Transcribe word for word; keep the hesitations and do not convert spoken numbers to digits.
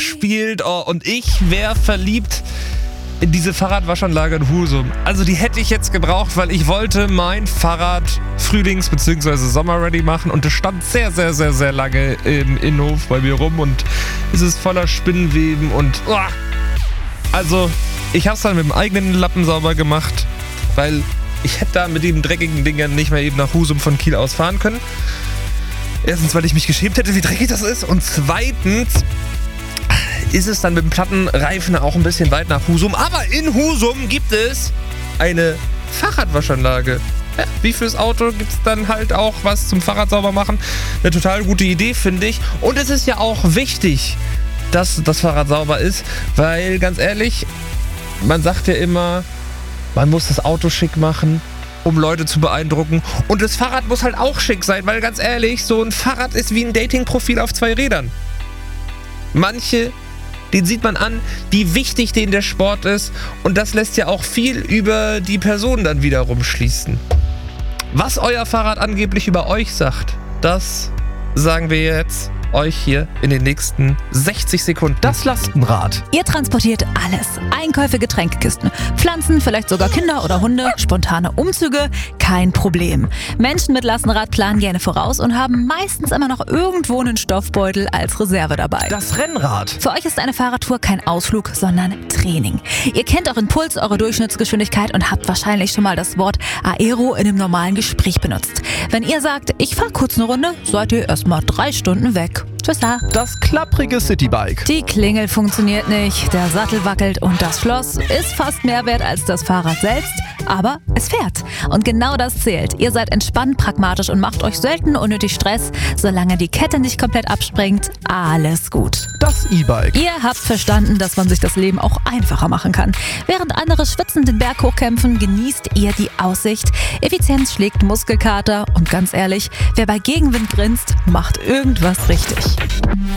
gespielt. Oh, und ich wäre verliebt in diese Fahrradwaschanlage in Husum. Also die hätte ich jetzt gebraucht, weil ich wollte mein Fahrrad Frühlings- bzw. Sommer-ready machen und es stand sehr, sehr, sehr, sehr lange im Innenhof bei mir rum und es ist voller Spinnenweben und oh. Also ich habe es dann mit dem eigenen Lappen sauber gemacht, weil ich hätte da mit den dreckigen Dingern nicht mehr eben nach Husum von Kiel aus fahren können. Erstens, weil ich mich geschämt hätte, wie dreckig das ist, und zweitens ist es dann mit dem Plattenreifen auch ein bisschen weit nach Husum. Aber in Husum gibt es eine Fahrradwaschanlage. Ja, wie fürs Auto gibt es dann halt auch was zum Fahrrad sauber machen. Eine total gute Idee, finde ich. Und es ist ja auch wichtig, dass das Fahrrad sauber ist, weil ganz ehrlich, man sagt ja immer, man muss das Auto schick machen, um Leute zu beeindrucken. Und das Fahrrad muss halt auch schick sein, weil ganz ehrlich, so ein Fahrrad ist wie ein Dating-Profil auf zwei Rädern. Manche, den sieht man an, wie wichtig denen der Sport ist. Und das lässt ja auch viel über die Person dann wiederum schließen. Was euer Fahrrad angeblich über euch sagt, das sagen wir jetzt euch hier in den nächsten sechzig Sekunden. Das Lastenrad. Ihr transportiert alles. Einkäufe, Getränkekisten, Pflanzen, vielleicht sogar Kinder oder Hunde, spontane Umzüge, kein Problem. Menschen mit Lastenrad planen gerne voraus und haben meistens immer noch irgendwo einen Stoffbeutel als Reserve dabei. Das Rennrad. Für euch ist eine Fahrradtour kein Ausflug, sondern Training. Ihr kennt euren Puls, eure Durchschnittsgeschwindigkeit und habt wahrscheinlich schon mal das Wort Aero in einem normalen Gespräch benutzt. Wenn ihr sagt, ich fahre kurz eine Runde, seid ihr erstmal drei Stunden weg. Tschüss da. Das klapprige Citybike. Die Klingel funktioniert nicht, der Sattel wackelt und das Schloss ist fast mehr wert als das Fahrrad selbst, aber es fährt. Und genau das zählt. Ihr seid entspannt, pragmatisch und macht euch selten unnötig Stress. Solange die Kette nicht komplett abspringt, alles gut. Das E-Bike. Ihr habt verstanden, dass man sich das Leben auch einfacher machen kann. Während andere schwitzend den Berg hochkämpfen, genießt ihr die Aussicht. Effizienz schlägt Muskelkater und ganz ehrlich, wer bei Gegenwind grinst, macht irgendwas richtig.